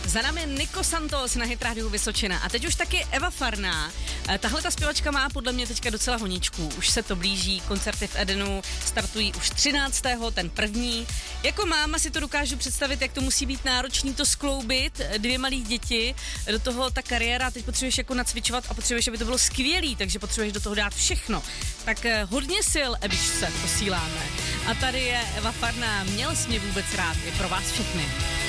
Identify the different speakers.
Speaker 1: Za námi Niko Santos na Hit Radio Vysočina a teď už taky Eva Farná. Tahle ta zpěvačka má podle mě teďka docela honičku. Už se to blíží, koncerty v Edenu startují už 13. ten první. Jako máma si to dokážu představit, jak to musí být náročný to skloubit, 2 malý děti, do toho ta kariéra, teď potřebuješ jako nacvičovat a potřebuješ, aby to bylo skvělý, takže potřebuješ do toho dát všechno. Tak hodně sil Evičce posíláme. A tady je Eva Farná, měl jsi mě vůbec rád, je pro vás všechny.